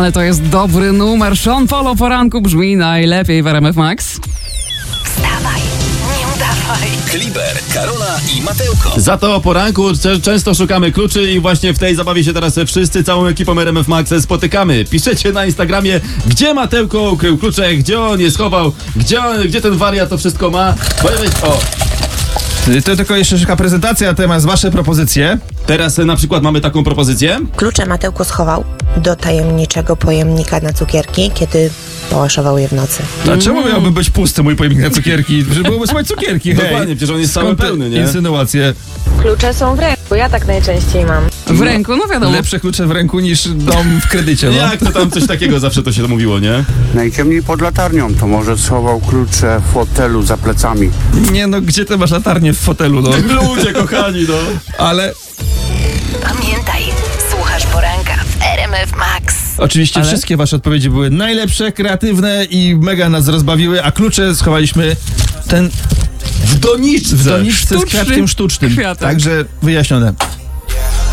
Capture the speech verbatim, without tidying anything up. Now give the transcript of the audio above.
Ale to jest dobry numer. Sean Paul o poranku brzmi najlepiej w R M F Max. Wstawaj, nie udawaj. Kliber, Karola i Mateuko. Za to o poranku c- często szukamy kluczy i właśnie w tej zabawie się teraz wszyscy, całą ekipą R M F Max spotykamy. Piszecie na Instagramie, gdzie Mateuko ukrył klucze, gdzie on je schował, gdzie, on, gdzie ten wariat to wszystko ma. O, To tylko jeszcze szybka prezentacja, natomiast wasze propozycje. teraz na przykład mamy taką propozycję. Klucze Mateuko schował do tajemniczego pojemnika na cukierki, kiedy połaszował je w nocy. A czemu miałby być pusty mój pojemnik na cukierki? Żeby byłoby słychać cukierki, hej. Dokładnie, przecież on jest cały Skąd te pełny, nie? insynuacje. Klucze są w ręku, ja tak najczęściej mam. W ręku, no wiadomo. Lepsze klucze w ręku niż dom w kredycie, no. Jak to tam coś takiego zawsze to się mówiło, nie? Najciemniej pod latarnią, to może schował klucze w fotelu za plecami. Nie no, gdzie ty masz latarnię w fotelu, no. Ludzie kochani, no. Ale Pamiętaj, słuchasz poranka w R M F Max. oczywiście Ale? wszystkie wasze odpowiedzi były najlepsze, kreatywne i mega nas rozbawiły, a klucze schowaliśmy ten W doniczce. w doniczce z Sztuczny kwiatkiem sztucznym. kwiatek. Także wyjaśnione.